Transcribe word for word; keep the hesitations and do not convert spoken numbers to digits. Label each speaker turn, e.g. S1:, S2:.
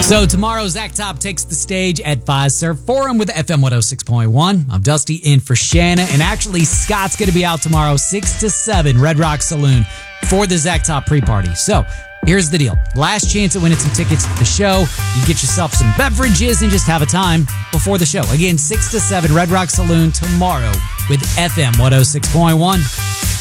S1: So tomorrow, Zach Top takes the stage at Fiserv Forum with F M one oh six point one. I'm Dusty in for Shanna, and actually Scott's going to be out tomorrow, six to seven, Red Rock Saloon for the Zach Top pre-party. So here's the deal. Last chance at winning some tickets to the show. You get yourself some beverages and just have a time before the show. Again, six to seven, Red Rock Saloon tomorrow with F M one oh six point one.